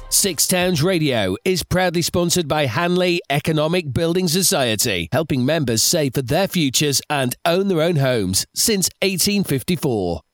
Six Towns Radio is proudly sponsored by Hanley Economic Building Society, helping members save for their futures and own their own homes since 1854.